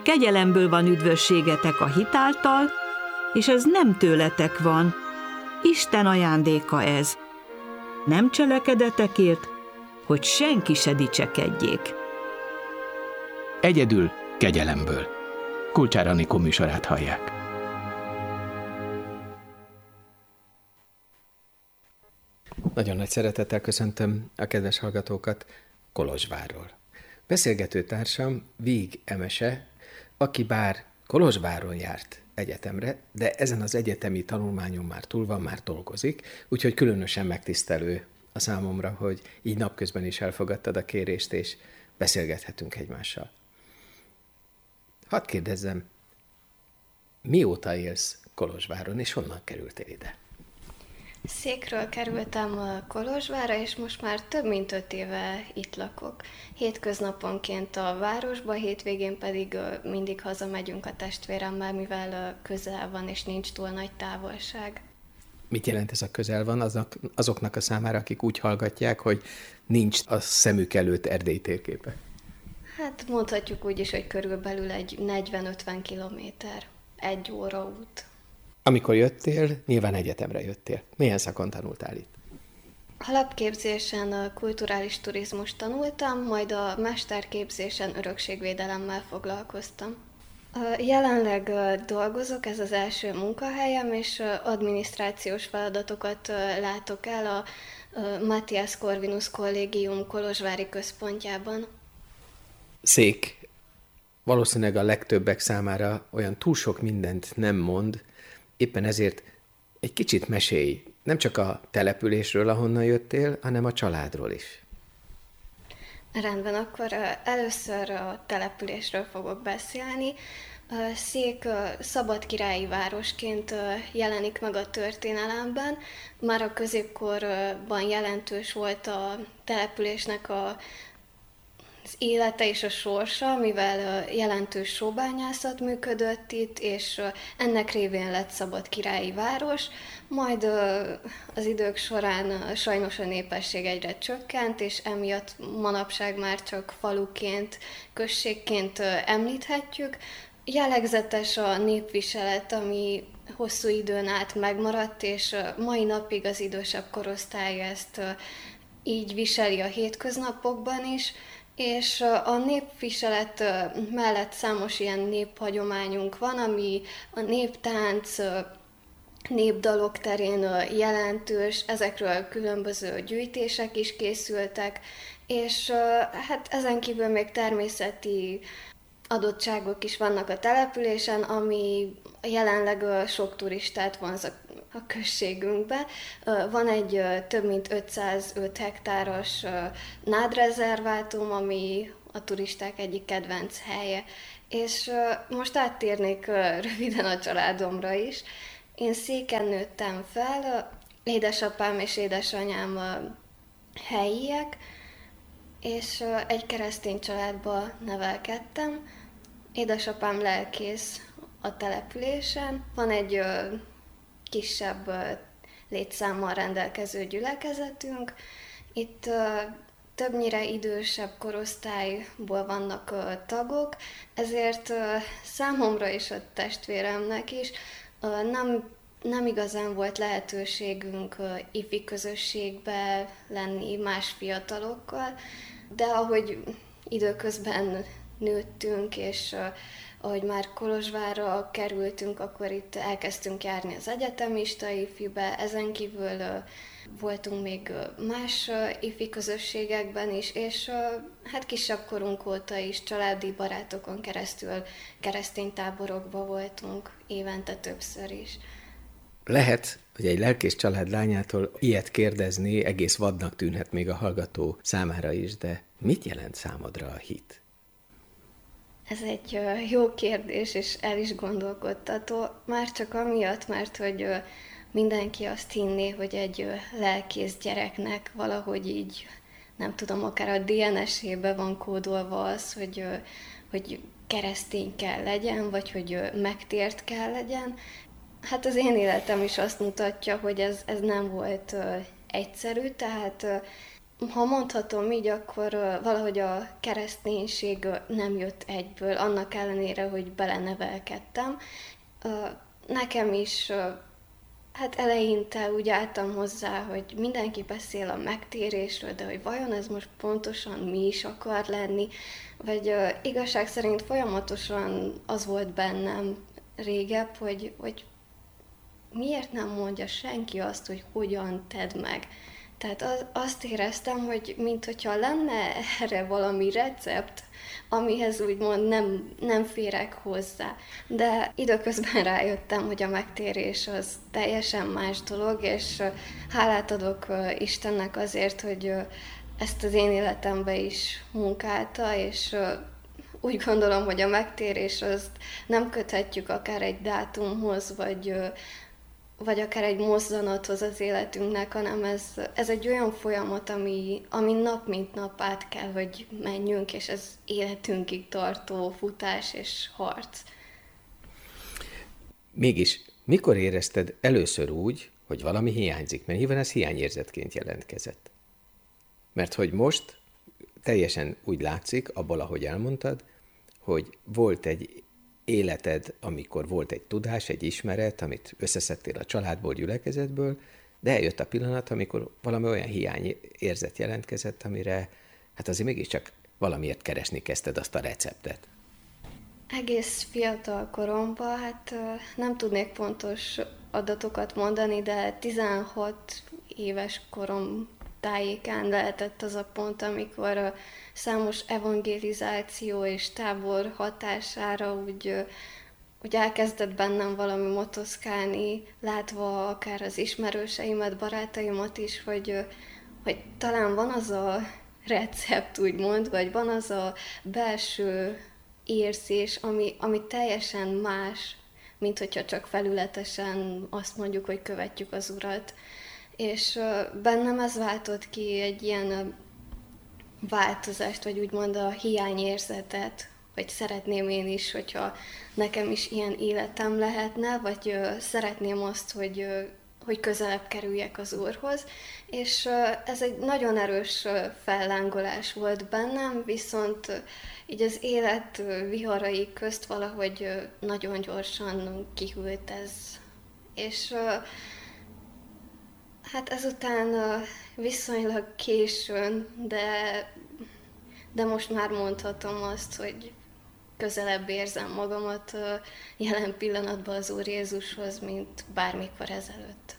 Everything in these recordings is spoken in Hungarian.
Kegyelemből van üdvösségetek a hit által, és ez nem tőletek van, Isten ajándéka ez. Nem cselekedetekért, hogy senki se dicsekedjék. Egyedül kegyelemből. Kulcsár Anikó műsorát hallják. Nagyon nagy szeretettel köszöntöm a kedves hallgatókat Kolozsvárról. Beszélgető társam Víg Emese, aki bár Kolozsváron járt egyetemre, de ezen az egyetemi tanulmányon már túl van, már dolgozik, úgyhogy különösen megtisztelő a számomra, hogy így napközben is elfogadtad a kérést, és beszélgethetünk egymással. Hadd kérdezzem, mióta élsz Kolozsváron, és honnan kerültél ide? Székről kerültem Kolozsvárra, és most már több mint 5 éve itt lakok. Hétköznaponként a városba, hétvégén pedig mindig hazamegyünk a testvéremmel, mivel közel van, és nincs túl nagy távolság. Mit jelent ez a közel van azoknak a számára, akik úgy hallgatják, hogy nincs a szemük előtt Erdély térképe? Hát mondhatjuk úgy is, hogy körülbelül egy 40-50 kilométer, 1 óra út. Amikor jöttél, nyilván egyetemre jöttél. Milyen szakon tanultál itt? Alapképzésen a kulturális turizmus tanultam, majd a mesterképzésen örökségvédelemmel foglalkoztam. Jelenleg dolgozok, ez az első munkahelyem, és adminisztrációs feladatokat látok el a Matthias Corvinus Kollégium kolozsvári központjában. Szék valószínűleg a legtöbbek számára olyan túl sok mindent nem mond, éppen ezért egy kicsit mesélj, nem csak a településről, ahonnan jöttél, hanem a családról is. Rendben, akkor először a településről fogok beszélni. Szék szabadkirályi városként jelenik meg a történelemben. Már a középkorban jelentős volt a településnek az élete és a sorsa, mivel jelentős sóbányászat működött itt, és ennek révén lett szabadkirályi város. Majd az idők során sajnos a népesség egyre csökkent, és emiatt manapság már csak faluként, községként említhetjük. Jellegzetes a népviselet, ami hosszú időn át megmaradt, és mai napig az idősebb korosztály ezt így viseli a hétköznapokban is, és a népviselet mellett számos ilyen néphagyományunk van, ami a néptánc, népdalok terén jelentős, ezekről különböző gyűjtések is készültek, és hát ezen kívül még természeti adottságok is vannak a településen, ami jelenleg sok turistát vonz a községünkbe. Van egy több mint 505 hektáros nádrezervátum, ami a turisták egyik kedvenc helye. És most áttérnék röviden a családomra is. Én Széken nőttem fel, édesapám és édesanyám helyiek, és egy keresztény családba nevelkedtem. Édesapám lelkész a településen, van egy kisebb létszámmal rendelkező gyülekezetünk. Itt többnyire idősebb korosztályból vannak tagok, ezért számomra és a testvéremnek is nem igazán volt lehetőségünk ifi közösségbe lenni más fiatalokkal, de ahogy időközben nőttünk, és ahogy már Kolozsvárra kerültünk, akkor itt elkezdtünk járni az egyetemista ifibe, ezen kívül voltunk még más ifi közösségekben is, és hát kisebb korunk óta is családi barátokon keresztül keresztény táborokba voltunk évente többször is. Lehet, hogy egy lelkész család lányától ilyet kérdezni egész vadnak tűnhet még a hallgató számára is, de mit jelent számodra a hit? Ez egy jó kérdés, és el is gondolkodtató. Már csak amiatt, mert hogy mindenki azt hinné, hogy egy lelkész gyereknek valahogy így, nem tudom, akár a DNS-ébe van kódolva az, hogy keresztény kell legyen, vagy hogy megtért kell legyen. Hát az én életem is azt mutatja, hogy ez nem volt egyszerű, tehát Ha mondhatom így, akkor valahogy a kereszténység nem jött egyből, annak ellenére, hogy belenevelkedtem. Nekem is hát eleinte úgy álltam hozzá, hogy mindenki beszél a megtérésről, de hogy vajon ez most pontosan mi is akar lenni, vagy igazság szerint folyamatosan az volt bennem régebb, hogy miért nem mondja senki azt, hogy hogyan tedd meg. Tehát azt éreztem, hogy minthogyha lenne erre valami recept, amihez úgymond nem férek hozzá. De időközben rájöttem, hogy a megtérés az teljesen más dolog, és hálát adok Istennek azért, hogy ezt az én életembe is munkálta, és úgy gondolom, hogy a megtérés azt nem köthetjük akár egy dátumhoz, vagy akár egy mozzanathoz az életünknek, hanem ez egy olyan folyamat, ami nap mint nap át kell, hogy menjünk, és ez életünkig tartó futás és harc. Mégis, mikor érezted először úgy, hogy valami hiányzik? Mert nyilván ez hiányérzetként jelentkezett. Mert hogy most teljesen úgy látszik, abból, ahogy elmondtad, hogy volt egy életed, amikor volt egy tudás, egy ismeret, amit összeszedtél a családból, gyülekezetből, de eljött a pillanat, amikor valami olyan hiányérzet jelentkezett, amire hát azért mégiscsak valamiért keresni kezdted azt a receptet. Egész fiatal koromban, hát nem tudnék pontos adatokat mondani, de 16 éves korom tájékán lehetett az a pont, amikor számos evangelizáció és tábor hatására úgy elkezdett bennem valami motoszkálni, látva akár az ismerőseimet, barátaimat is, hogy talán van az a recept, úgymond, vagy van az a belső érzés, ami teljesen más, mint hogyha csak felületesen azt mondjuk, hogy követjük az Urat. És bennem ez váltott ki egy ilyen változást, vagy úgymond a hiányérzetet, hogy szeretném én is, hogyha nekem is ilyen életem lehetne, vagy szeretném azt, hogy közelebb kerüljek az Úrhoz. És ez egy nagyon erős fellángolás volt bennem, viszont így az élet viharai közt valahogy nagyon gyorsan kihűlt ez. És hát ezután viszonylag későn, de most már mondhatom azt, hogy közelebb érzem magamat jelen pillanatban az Úr Jézushoz, mint bármikor ezelőtt.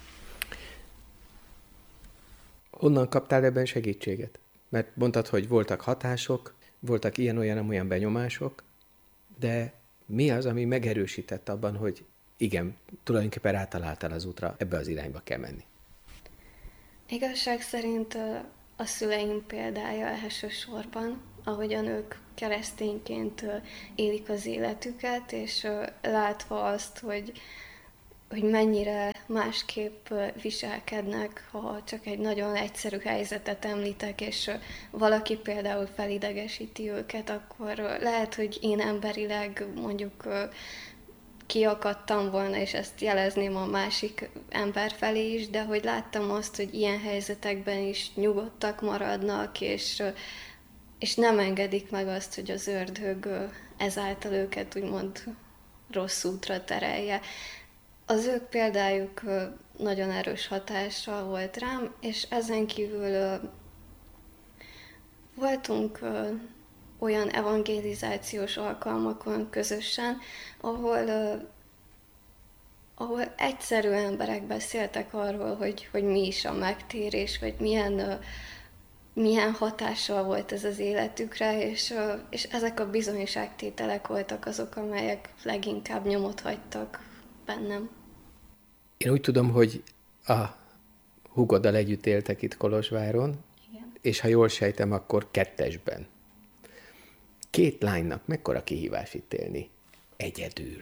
Honnan kaptál ebben segítséget? Mert mondtad, hogy voltak hatások, voltak ilyen-olyan benyomások, de mi az, ami megerősített abban, hogy igen, tulajdonképpen rátaláltál az útra, ebbe az irányba kell menni? Igazság szerint a szüleim példája elsősorban, ahogyan ők keresztényként élik az életüket, és látva azt, hogy mennyire másképp viselkednek, ha csak egy nagyon egyszerű helyzetet említek, és valaki például felidegesíti őket, akkor lehet, hogy én emberileg mondjuk kiakadtam volna, és ezt jelezném a másik ember felé is, de hogy láttam azt, hogy ilyen helyzetekben is nyugodtak maradnak, és nem engedik meg azt, hogy az ördög ezáltal őket úgymond rossz útra terelje. Az ők példájuk nagyon erős hatással volt rám, és ezen kívül voltunk olyan evangelizációs alkalmakon közösen, ahol egyszerű emberek beszéltek arról, hogy mi is a megtérés, vagy milyen hatással volt ez az életükre, és ezek a bizonyságtételek voltak azok, amelyek leginkább nyomot hagytak bennem. Én úgy tudom, hogy a húgoddal együtt éltek itt Kolozsváron, Igen. és ha jól sejtem, akkor kettesben. 2 lánynak mekkora kihívás itt élni egyedül?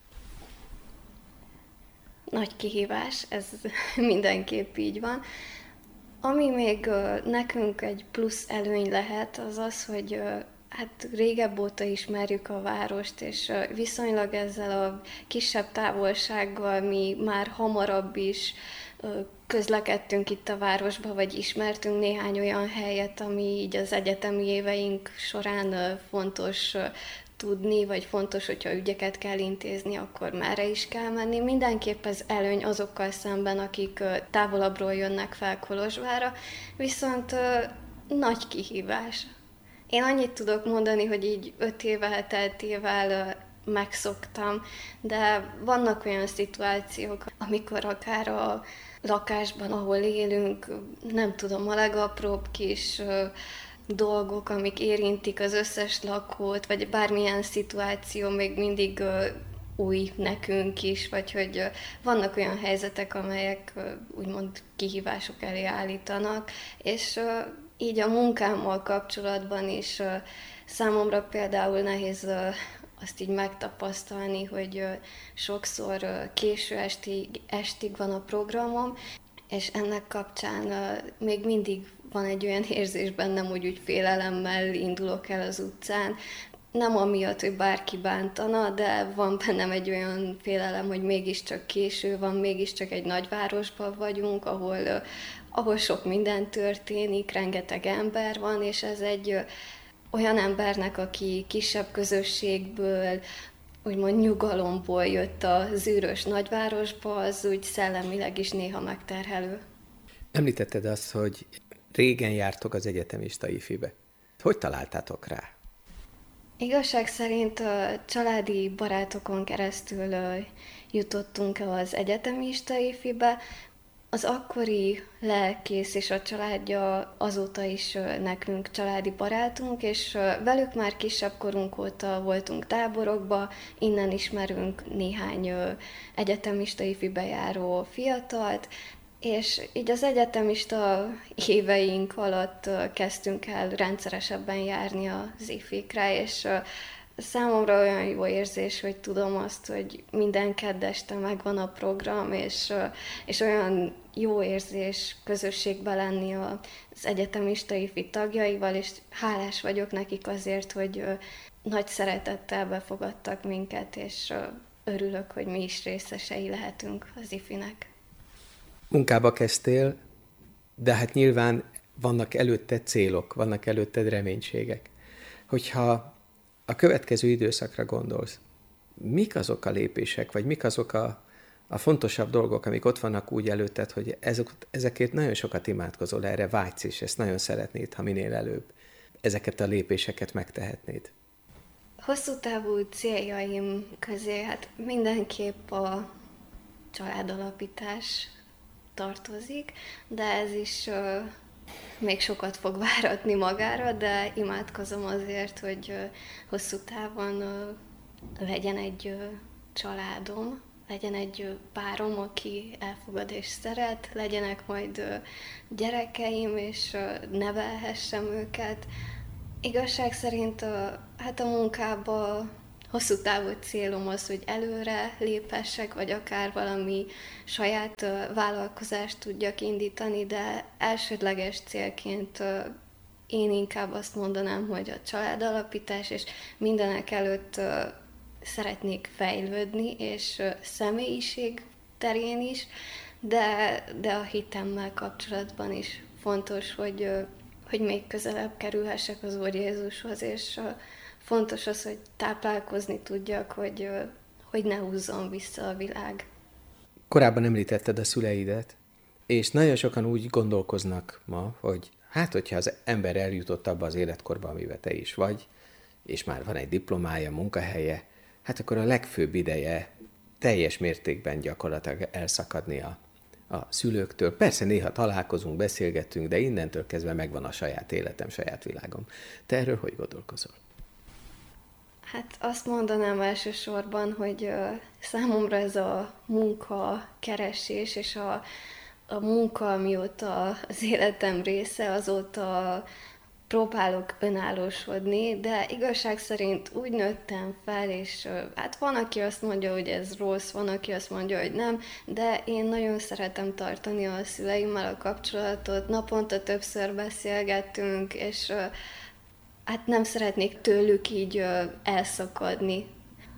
Nagy kihívás, ez mindenképp így van. Ami még nekünk egy plusz előny lehet, az az, hogy hát régebb óta ismerjük a várost, és viszonylag ezzel a kisebb távolsággal mi már hamarabb is közlekedtünk itt a városba, vagy ismertünk néhány olyan helyet, ami így az egyetemi éveink során fontos tudni, vagy fontos, hogyha ügyeket kell intézni, akkor merre is kell menni. Mindenképp ez előny azokkal szemben, akik távolabbról jönnek fel Kolozsvárra, viszont nagy kihívás. Én annyit tudok mondani, hogy így 5 éve elteltével megszoktam, de vannak olyan szituációk, amikor akár a lakásban, ahol élünk, nem tudom, a legapróbb kis dolgok, amik érintik az összes lakót, vagy bármilyen szituáció még mindig új nekünk is, vagy hogy vannak olyan helyzetek, amelyek úgymond kihívások elé állítanak, és így a munkámmal kapcsolatban is számomra például nehéz azt így megtapasztalni, hogy sokszor késő estig van a programom, és ennek kapcsán még mindig van egy olyan érzés bennem, hogy úgy félelemmel indulok el az utcán. Nem amiatt, hogy bárki bántana, de van bennem egy olyan félelem, hogy mégiscsak késő van, mégiscsak egy nagyvárosban vagyunk, ahol sok minden történik, rengeteg ember van, és ez egy olyan embernek, aki kisebb közösségből, úgymond nyugalomból jött a zűrös nagyvárosba, az úgy szellemileg is néha megterhelő. Említetted azt, hogy régen jártok az egyetemista ifibe. Hogy találtátok rá? Igazság szerint a családi barátokon keresztül jutottunk az egyetemista ifibe. Az akkori lelkész és a családja azóta is nekünk családi barátunk, és velük már kisebb korunk óta voltunk táborokba, innen ismerünk néhány egyetemista ifibe járó fiatalt, és így az egyetemista éveink alatt kezdtünk el rendszeresebben járni az ifikre, és számomra olyan jó érzés, hogy tudom azt, hogy minden kedd este megvan a program, és olyan jó érzés közösségben lenni az egyetemista ifi tagjaival, és hálás vagyok nekik azért, hogy nagy szeretettel befogadtak minket, és örülök, hogy mi is részesei lehetünk az ifinek. Munkába kezdtél, de hát nyilván vannak előtted célok, vannak előtted reménységek. Hogyha a következő időszakra gondolsz, mik azok a lépések, vagy mik azok a fontosabb dolgok, amik ott vannak úgy előtted, hogy ezekért nagyon sokat imádkozol, erre vágysz, és ezt nagyon szeretnéd, ha minél előbb ezeket a lépéseket megtehetnéd? Hosszú távú céljaim közé hát mindenképp a családalapítás tartozik, de ez is még sokat fog váratni magára, de imádkozom azért, hogy hosszú távon legyen egy családom, legyen egy párom, aki elfogad és szeret, legyenek majd gyerekeim, és nevelhessem őket. Igazság szerint hát a munkába hosszú távú célom az, hogy előre léphessek, vagy akár valami saját vállalkozást tudjak indítani, de elsődleges célként én inkább azt mondanám, hogy a családalapítás, és mindenek előtt szeretnék fejlődni, és személyiség terén is, de a hitemmel kapcsolatban is fontos, hogy még közelebb kerülhessek az Úr Jézushoz, és fontos az, hogy táplálkozni tudjak, hogy ne húzzon vissza a világ. Korábban említetted a szüleidet, és nagyon sokan úgy gondolkoznak ma, hogy hát, hogyha az ember eljutott abba az életkorba, amiben te is vagy, és már van egy diplomája, munkahelye, hát akkor a legfőbb ideje teljes mértékben gyakorlatilag elszakadni a szülőktől. Persze néha találkozunk, beszélgetünk, de innentől kezdve megvan a saját életem, saját világom. Te erről hogy gondolkozol? Hát azt mondanám elsősorban, hogy számomra ez a munkakeresés és a munka, amióta az életem része, azóta próbálok önállósodni, de igazság szerint úgy nőttem fel, és hát van, aki azt mondja, hogy ez rossz, van, aki azt mondja, hogy nem, de én nagyon szeretem tartani a szüleimmel a kapcsolatot, naponta többször beszélgettünk, és hát nem szeretnék tőlük így elszakadni.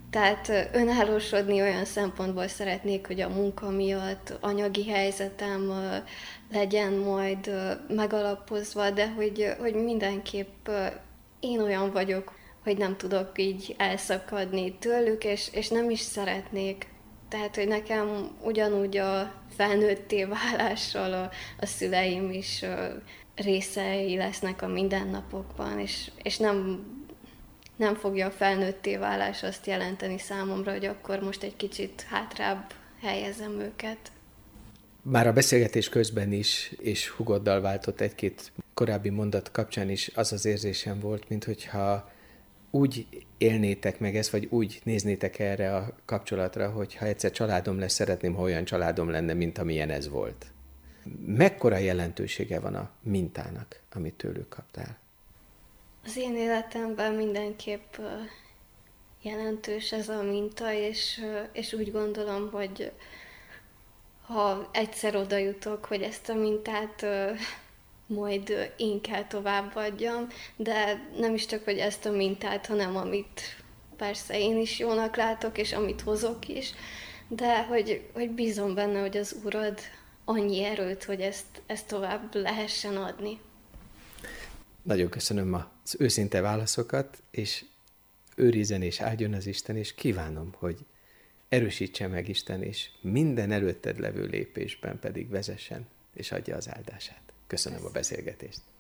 Tehát önállósodni olyan szempontból szeretnék, hogy a munka miatt anyagi helyzetem legyen majd megalapozva, de hogy mindenképp én olyan vagyok, hogy nem tudok így elszakadni tőlük, és nem is szeretnék. Tehát, hogy nekem ugyanúgy a felnőtté válással a szüleim is részei lesznek a mindennapokban, és nem fogja a felnőtté válás azt jelenteni számomra, hogy akkor most egy kicsit hátrább helyezem őket. Már a beszélgetés közben is, és Hugoddal váltott egy-két korábbi mondat kapcsán is az az érzésem volt, minthogyha úgy élnétek meg ezt, vagy úgy néznétek erre a kapcsolatra, hogy ha egyszer családom lesz, szeretném, ha olyan családom lenne, mint amilyen ez volt. Mekkora jelentősége van a mintának, amit tőlük kaptál? Az én életemben mindenképp jelentős ez a minta, és úgy gondolom, hogy ha egyszer oda jutok, hogy ezt a mintát majd én kell továbbadjam, de nem is csak, hogy ezt a mintát, hanem amit persze én is jónak látok, és amit hozok is, de hogy bízom benne, hogy az Úr ad annyi erőt, hogy ezt tovább lehessen adni. Nagyon köszönöm az őszinte válaszokat, és őrizzen és áldjon az Isten, és kívánom, hogy erősítse meg Isten, és minden előtted levő lépésben pedig vezessen, és adja az áldását. Köszönöm a beszélgetést.